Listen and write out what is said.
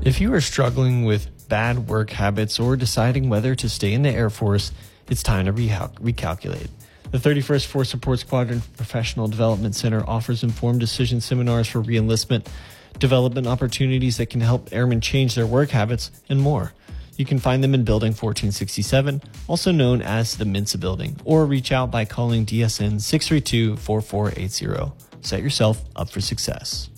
If you are struggling with bad work habits or deciding whether to stay in the Air Force, it's time to recalculate. The 31st Force Support Squadron Professional Development Center offers informed decision seminars for reenlistment, development opportunities that can help airmen change their work habits, and more. You can find them in Building 1467, also known as the Mensa Building, or reach out by calling DSN 632-4480. Set yourself up for success.